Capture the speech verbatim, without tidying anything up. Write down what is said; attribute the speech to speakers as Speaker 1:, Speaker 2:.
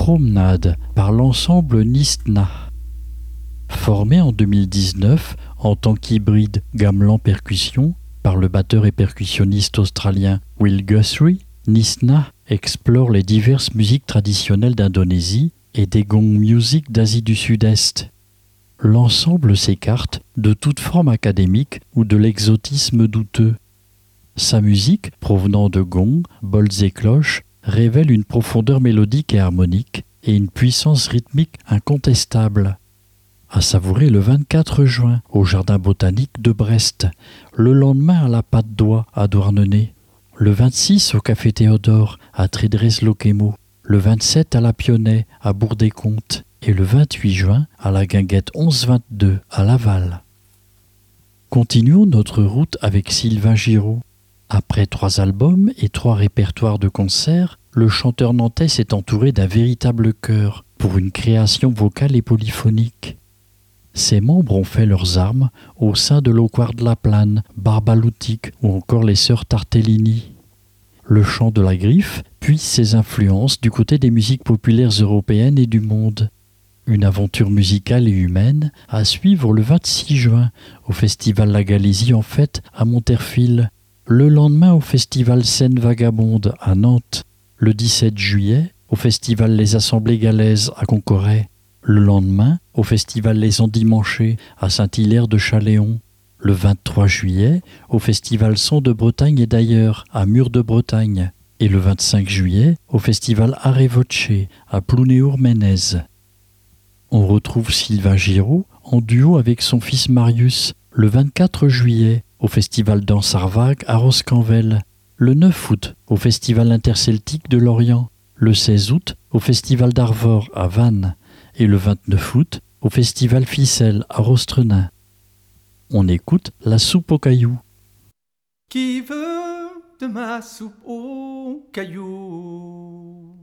Speaker 1: Promenade par l'ensemble Nistna. Formé en deux mille dix-neuf en tant qu'hybride gamelan percussion par le batteur et percussionniste australien Will Guthrie, Nistna explore les diverses musiques traditionnelles d'Indonésie et des gong music d'Asie du Sud-Est. L'ensemble s'écarte de toute forme académique ou de l'exotisme douteux. Sa musique, provenant de gongs, bols et cloches, révèle une profondeur mélodique et harmonique et une puissance rythmique incontestable. À savourer le vingt-quatre juin au Jardin botanique de Brest, le lendemain à la Patte d'Oie à Douarnenez, le vingt-six au Café Théodore à Trédrez-Loquémo, le vingt-sept à la Pionnet à Bourg-des-Comtes et le vingt-huit juin à la Guinguette onze vingt-deux à Laval. Continuons notre route avec Sylvain Giraud. Après trois albums et trois répertoires de concerts, le chanteur nantais s'est entouré d'un véritable chœur pour une création vocale et polyphonique. Ses membres ont fait leurs armes au sein de l'Auquart de la Plane, Barbaloutique ou encore les Sœurs Tartellini. Le chant de la griffe puise ses influences du côté des musiques populaires européennes et du monde. Une aventure musicale et humaine à suivre le vingt-six juin au Festival La Galésie en fête à Monterfil, le lendemain au Festival Scène Vagabonde à Nantes, le dix-sept juillet au Festival Les Assemblées Galaises à Concoret, le lendemain au Festival Les Endimanchés à Saint-Hilaire de Chaléon, le vingt-trois juillet au Festival Son de Bretagne et d'ailleurs à Mur de Bretagne et le vingt-cinq juillet au Festival Arevoce à Plounéour-Ménez. On retrouve Sylvain Giraud en duo avec son fils Marius le vingt-quatre juillet au Festival Dansarvague à Roscanvel, le neuf août au Festival interceltique de Lorient, le seize août au Festival d'Arvor à Vannes et le vingt-neuf août au Festival Ficelle à Rostrenain. On écoute La soupe aux cailloux.
Speaker 2: Qui veut de ma soupe aux cailloux?